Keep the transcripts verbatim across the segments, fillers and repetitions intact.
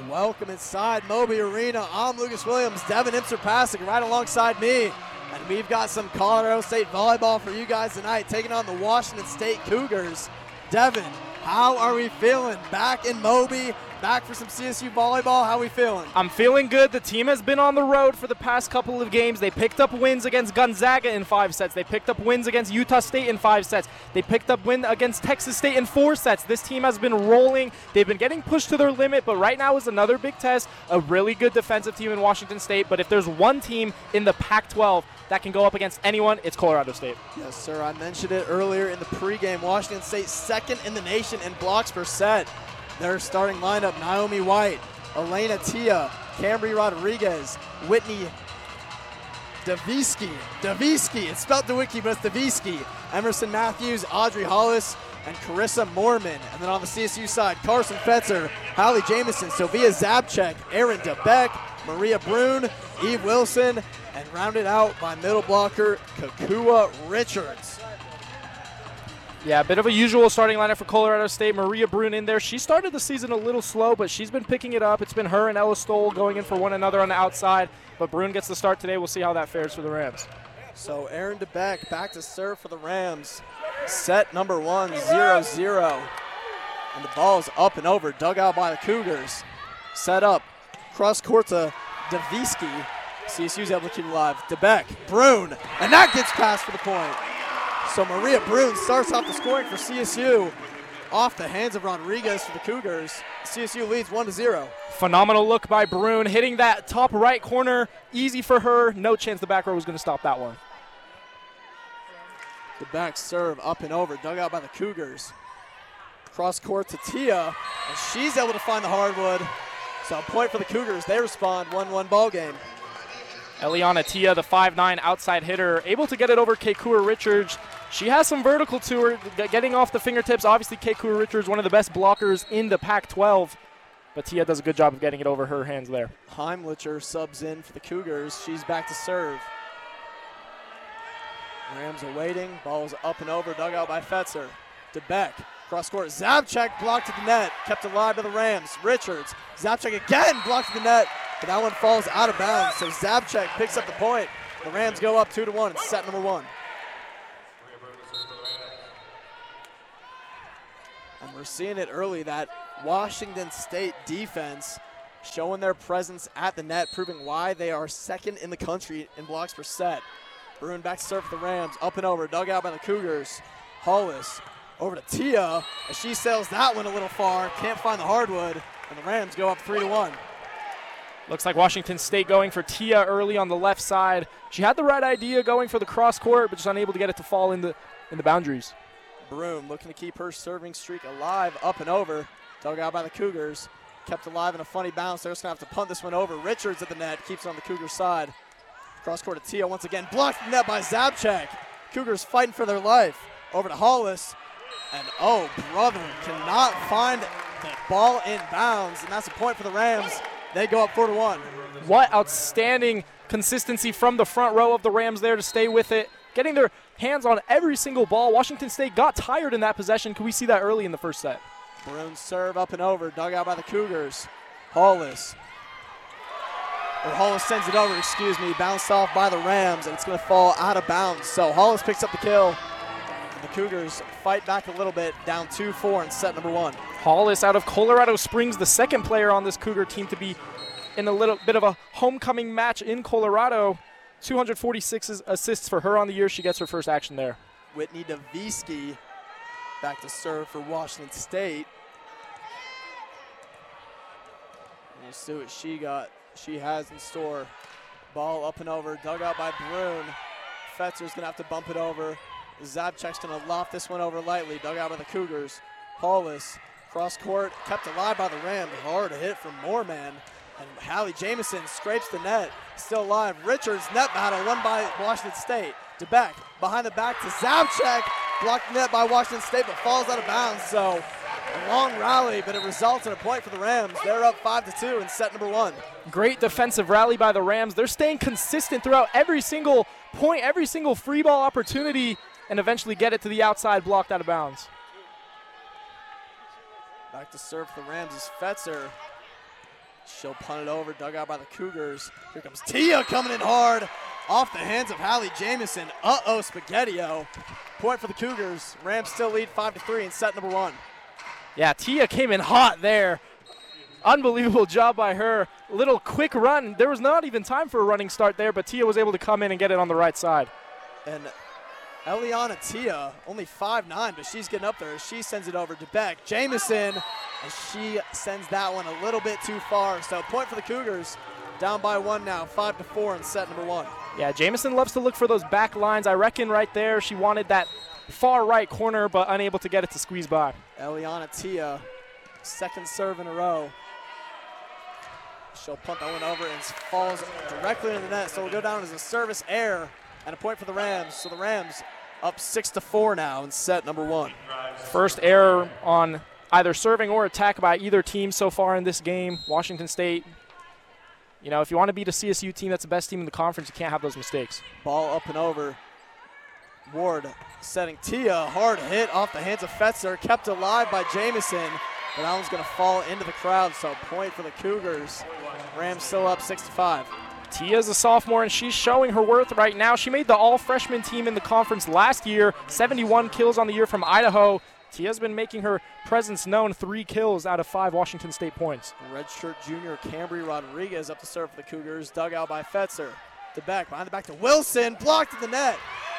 Welcome inside Moby Arena. I'm Lucas Williams, Devin Imser-Pasek right alongside me. And we've got some Colorado State volleyball for you guys tonight, taking on the Washington State Cougars. Devin, how are we feeling? Back in Moby, back for some C S U volleyball. How are we feeling? I'm feeling good. The team has been on the road for the past couple of games. They picked up wins against Gonzaga in five sets. They picked up wins against Utah State in five sets. They picked up win against Texas State in four sets. This team has been rolling. They've been getting pushed to their limit, but right now is another big test. A really good defensive team in Washington State, but if there's one team in the Pac twelve that can go up against anyone, it's Colorado State. Yes, sir. I mentioned it earlier in the pregame. Washington State second in the nation in blocks per set. Their starting lineup: Naomi White, Elena Tia, Cambry Rodriguez, Whitney Davisky. Davisky. It's spelled DeWicki, but it's Davisky. Emerson Matthews, Audrey Hollis, and Carissa Moorman. And then on the C S U side, Carson Fetzer, Hallie Jamison, Sofia Zabchek, Erin DeBeck, Maria Brune, Eve Wilson, and rounded out by middle blocker Kakua Richards. Yeah, a bit of a usual starting lineup for Colorado State. Maria Brune in there. She started the season a little slow, but she's been picking it up. It's been her and Ella Stoll going in for one another on the outside, but Brune gets the start today. We'll see how that fares for the Rams. So Erin DeBeck back to serve for the Rams. Set number one, zero zero. And the ball's up and over, dug out by the Cougars. Set up, cross court to Davisky. C S U's able to keep it alive. DeBeck, Brune, and that gets past for the point. So Maria Brune starts off the scoring for C S U. Off the hands of Rodriguez for the Cougars. C S U leads one to zero. Phenomenal look by Brune, hitting that top right corner. Easy for her. No chance the back row was going to stop that one. The back serve up and over, dug out by the Cougars. Cross court to Tia, and she's able to find the hardwood. So a point for the Cougars. They respond, one one ball game. Eliana Tia, the five nine outside hitter, able to get it over Kakua Richards. She has some vertical to her, getting off the fingertips. Obviously, Kakua Richards, one of the best blockers in the Pac twelve, but Tia does a good job of getting it over her hands there. Heimlicher subs in for the Cougars. She's back to serve. Rams are waiting. Ball's up and over, dug out by Fetzer. DeBeck, cross court. Zabchek blocked to the net, kept alive to the Rams. Richards, Zabchek again blocked to the net, but that one falls out of bounds. So Zabchek picks up the point. The Rams go up two to one. It's set number one. And we're seeing it early, that Washington State defense showing their presence at the net, proving why they are second in the country in blocks per set. Brune back to serve for the Rams, up and over, dug out by the Cougars. Hollis over to Tia, as she sails that one a little far, can't find the hardwood, and the Rams go up three to one. Looks like Washington State going for Tia early on the left side. She had the right idea going for the cross court, but just unable to get it to fall in the in the boundaries. Brune looking to keep her serving streak alive, up and over, dug out by the Cougars. Kept alive in a funny bounce. They're just going to have to punt this one over. Richards at the net, keeps it on the Cougars side. Cross court to Tia once again, blocked the net by Zabchek. Cougars fighting for their life. Over to Hollis, and oh, brother, cannot find the ball in bounds, and that's a point for the Rams. They go up four to one. What outstanding consistency from the front row of the Rams there to stay with it, getting their hands on every single ball. Washington State got tired in that possession. Could we see that early in the first set? Brune serve up and over, dug out by the Cougars. Hollis. Or Hollis sends it over, excuse me, bounced off by the Rams, and it's going to fall out of bounds. So Hollis picks up the kill. And the Cougars fight back a little bit, down two four in set number one. Hollis out of Colorado Springs, the second player on this Cougar team to be in a little bit of a homecoming match in Colorado. two hundred forty-six assists for her on the year. She gets her first action there. Whitney Davisky back to serve for Washington State. We'll see what she got. She has in store. Ball up and over, dug out by Brune. Fetzer's gonna have to bump it over. Zabchek's gonna loft this one over lightly, dug out by the Cougars. Hollis, cross court, kept alive by the Rams. Hard hit from Moorman. And Hallie Jamison scrapes the net, still alive. Richards, net battle, won by Washington State. DeBeck, behind the back to Zabchek. Blocked net by Washington State, but falls out of bounds. So a long rally, but it results in a point for the Rams. They're up five to two in set number one. Great defensive rally by the Rams. They're staying consistent throughout every single point, every single free ball opportunity, and eventually get it to the outside, blocked out of bounds. Back to serve for the Rams is Fetzer. She'll punt it over, dug out by the Cougars. Here comes Tia coming in hard off the hands of Hallie Jamison. Uh-oh, Spaghetti-O. Point for the Cougars. Rams still lead five to three in set number one. Yeah, Tia came in hot there. Unbelievable job by her. Little quick run. There was not even time for a running start there, but Tia was able to come in and get it on the right side. And Eliana Tia, only five nine, but she's getting up there. She sends it over to Beck. Jamison, and she sends that one a little bit too far. So point for the Cougars. Down by one now, five to four in set number one. Yeah, Jamison loves to look for those back lines. I reckon right there she wanted that far right corner, but unable to get it to squeeze by. Eliana Tia, second serve in a row. She'll punt that one over and falls directly into the net. So we'll go down as a service error and a point for the Rams. So the Rams up six to four now in set number one. First error on either serving or attack by either team so far in this game. Washington State, you know, if you want to beat a C S U team that's the best team in the conference, you can't have those mistakes. Ball up and over. Ward setting Tia. Hard hit off the hands of Fetzer. Kept alive by Jamison. But that one's going to fall into the crowd, so point for the Cougars. Rams still up six to five. Tia's a sophomore, and she's showing her worth right now. She made the all-freshman team in the conference last year, seventy-one kills on the year from Idaho. Tia's been making her presence known, three kills out of five Washington State points. Redshirt junior Cambry Rodriguez up to serve for the Cougars, dug out by Fetzer. To Beck, behind the back to Wilson, blocked in the net.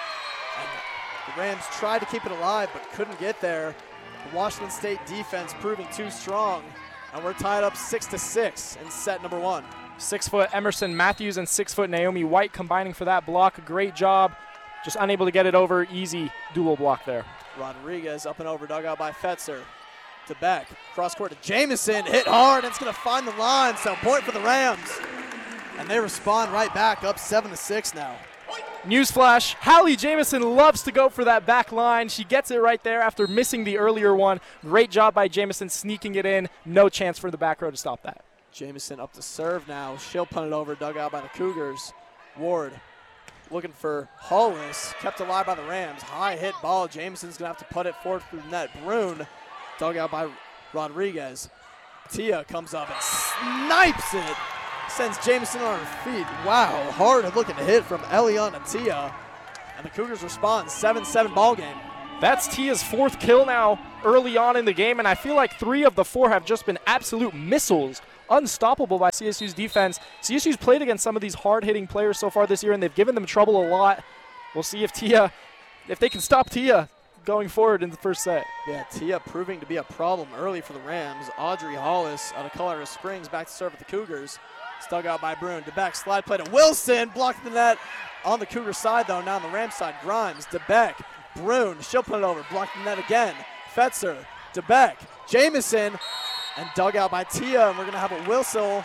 And the Rams tried to keep it alive, but couldn't get there. The Washington State defense proving too strong, and we're tied up six to six in set number one. Six-foot Emerson Matthews and six-foot Naomi White combining for that block. Great job. Just unable to get it over. Easy dual block there. Rodriguez up and over, dug out by Fetzer. To Beck, cross court to Jamison, hit hard, and it's going to find the line, so point for the Rams. And they respond right back, up seven to six now. Newsflash, Hallie Jamison loves to go for that back line. She gets it right there after missing the earlier one. Great job by Jamison sneaking it in. No chance for the back row to stop that. Jamison up to serve now. She'll punt it over, dug out by the Cougars. Ward looking for Hollis, kept alive by the Rams. High hit ball. Jamison's going to have to put it forward through the net. Brune, dug out by Rodriguez. Tia comes up and snipes it. Sends Jamison on her feet. Wow, hard looking hit from Eliana Tia. And the Cougars respond, seven seven ball game. That's Tia's fourth kill now early on in the game, and I feel like three of the four have just been absolute missiles, unstoppable by C S U's defense. C S U's played against some of these hard-hitting players so far this year, and they've given them trouble a lot. We'll see if Tia, if they can stop Tia going forward in the first set. Yeah, Tia proving to be a problem early for the Rams. Audrey Hollis out of Colorado Springs back to serve with the Cougars. Dug out by Brune. DeBeck slide play to Wilson. Blocked the net on the Cougar side, though. Now on the Rams side, Grimes. DeBeck. Brune. She'll put it over. Blocked the net again. Fetzer. DeBeck. Jamison. And dug out by Tia. And we're going to have a whistle. And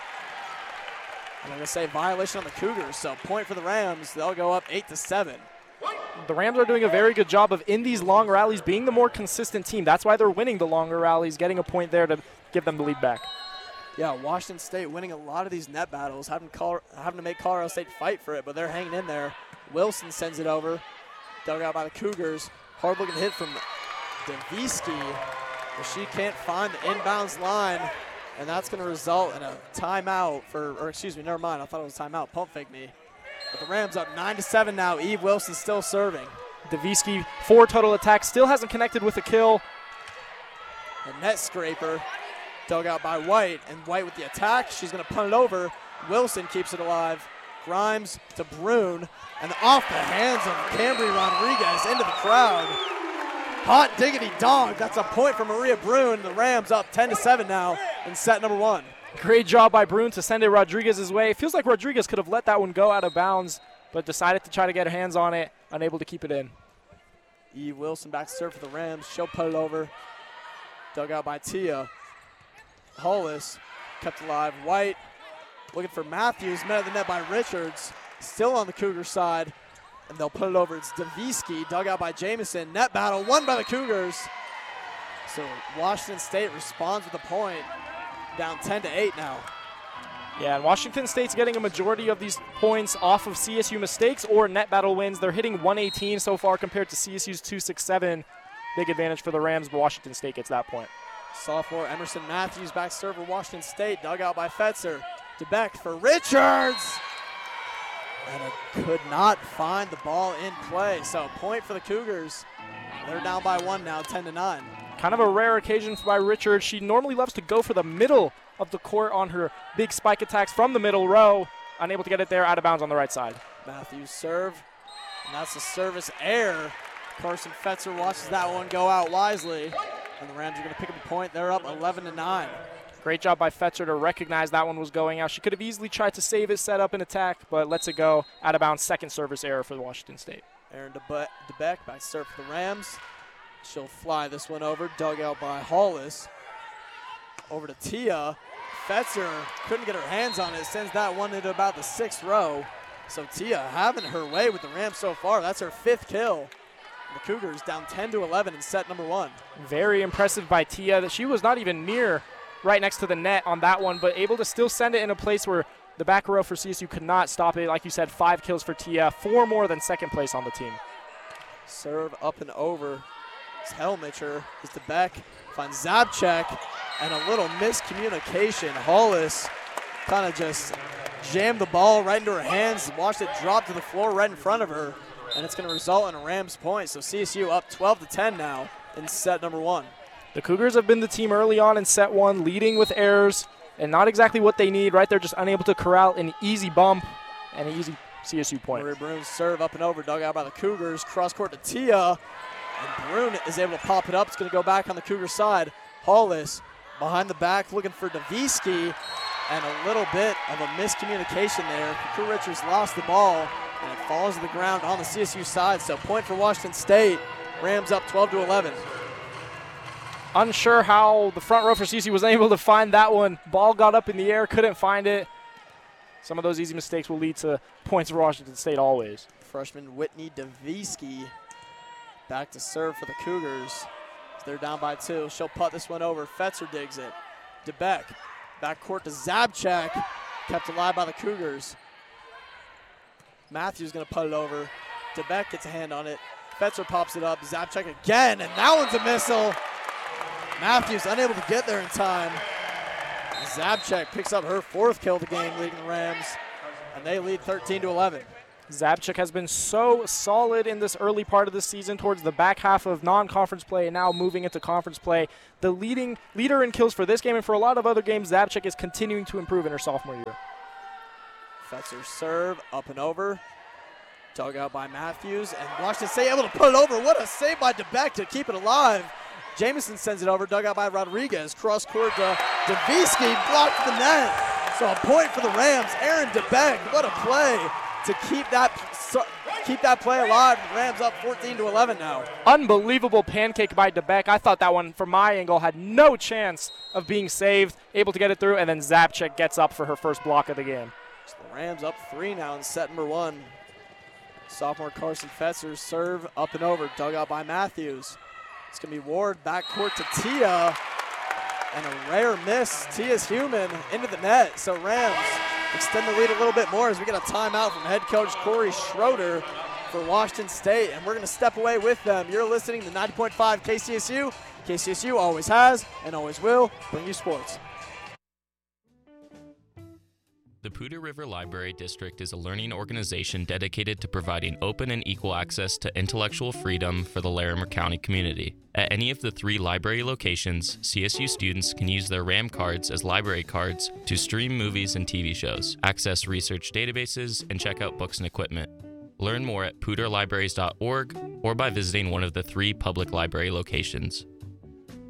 I'm going to say violation on the Cougars. So point for the Rams. They'll go up eight to seven. The Rams are doing a very good job of, in these long rallies, being the more consistent team. That's why they're winning the longer rallies, getting a point there to give them the lead back. Yeah, Washington State winning a lot of these net battles, having, Col- having to make Colorado State fight for it, but they're hanging in there. Wilson sends it over, dug out by the Cougars. Hard-looking hit from Devisky, but she can't find the inbounds line, and that's going to result in a timeout for, or excuse me, never mind. I thought it was timeout. Pump fake me. But the Rams up nine to seven now. Eve Wilson still serving. Devisky, four total attacks, still hasn't connected with a kill. A net scraper. Dug out by White, and White with the attack. She's going to punt it over. Wilson keeps it alive. Grimes to Brune, and off the hands of Cambry Rodriguez into the crowd. Hot diggity dog. That's a point for Maria Brune. The Rams up ten to seven now in set number one. Great job by Brune to send it Rodriguez's way. It feels like Rodriguez could have let that one go out of bounds, but decided to try to get her hands on it, unable to keep it in. Eve Wilson back to serve for the Rams. She'll put it over. Dug out by Tia. Hollis kept alive. White looking for Matthews, met at the net by Richards. Still on the Cougar side, and they'll put it over. It's Devisky, dug out by Jamison. Net battle won by the Cougars. So Washington State responds with a point, down ten to eight now. Yeah, and Washington State's getting a majority of these points off of C S U mistakes or net battle wins. They're hitting one eighteen so far compared to C S U's two sixty-seven. Big advantage for the Rams, but Washington State gets that point. Sophomore Emerson Matthews back server Washington State, dug out by Fetzer. DeBeck for Richards. And it could not find the ball in play. So point for the Cougars. They're down by one now, ten to nine. Kind of a rare occasion by Richards. She normally loves to go for the middle of the court on her big spike attacks from the middle row. Unable to get it there, out of bounds on the right side. Matthews serve, and that's a service error. Carson Fetzer watches that one go out wisely, and the Rams are going to pick up a point. They're up eleven to nine. Great job by Fetzer to recognize that one was going out. She could have easily tried to save it, set up an attack, but lets it go. Out of bounds, second service error for Washington State. Aaron DeBeck, DeBeck back serve for the Rams. She'll fly this one over, dug out by Hollis. Over to Tia. Fetzer couldn't get her hands on it, sends that one into about the sixth row. So Tia having her way with the Rams so far. That's her fifth kill. The Cougars down ten to eleven in set number one. Very impressive by Tia that she was not even near right next to the net on that one, but able to still send it in a place where the back row for C S U could not stop it. Like you said, five kills for Tia, four more than second place on the team. Serve up and over. It's Helmicher. Is DeBeck. Finds Zabchek. And a little miscommunication. Hollis kind of just jammed the ball right into her hands, watched it drop to the floor right in front of her, and it's going to result in a Rams point. So C S U up twelve to ten now in set number one. The Cougars have been the team early on in set one, leading with errors, and not exactly what they need, right? They're just unable to corral an easy bump and an easy C S U point. Marie Brune's serve up and over, dug out by the Cougars, cross court to Tia, and Brune is able to pop it up. It's going to go back on the Cougar side. Hollis behind the back looking for Davisky, and a little bit of a miscommunication there. Cougar Richards lost the ball, and it falls to the ground on the C S U side. So point for Washington State. Rams up twelve to eleven. Unsure how the front row for C S U was able to find that one. Ball got up in the air, couldn't find it. Some of those easy mistakes will lead to points for Washington State always. Freshman Whitney Davisky back to serve for the Cougars. They're down by two. She'll putt this one over. Fetzer digs it. DeBeck back court to Zabchek. Kept alive by the Cougars. Matthews going to putt it over. DeBeck gets a hand on it. Fetzer pops it up. Zabchek again, and that one's a missile. Matthews unable to get there in time. Zabchek picks up her fourth kill of the game, leading the Rams, and they lead thirteen to eleven. Zabchek has been so solid in this early part of the season towards the back half of non-conference play and now moving into conference play. The leading leader in kills for this game and for a lot of other games, Zabchek is continuing to improve in her sophomore year. Fetzer serve up and over. Dug out by Matthews, and Washington State able to put it over. What a save by DeBeck to keep it alive. Jamison sends it over, dug out by Rodriguez. Cross court to Davisky, blocked the net. So a point for the Rams. Aaron DeBeck, what a play to keep that keep that play alive. The Rams up fourteen to eleven now. Unbelievable pancake by DeBeck. I thought that one, from my angle, had no chance of being saved. Able to get it through, and then Zabchek gets up for her first block of the game. So the Rams up three now in set number one. Sophomore Carson Fetzer serve up and over, dug out by Matthews. It's going to be Ward backcourt to Tia, and a rare miss. Tia's human into the net. So Rams extend the lead a little bit more as we get a timeout from head coach Corey Schroeder for Washington State, and we're going to step away with them. You're listening to ninety point five K C S U. K C S U always has and always will bring you sports. The Poudre River Library District is a learning organization dedicated to providing open and equal access to intellectual freedom for the Larimer County community. At any of the three library locations, C S U students can use their RAM cards as library cards to stream movies and T V shows, access research databases, and check out books and equipment. Learn more at poudre libraries dot org or by visiting one of the three public library locations.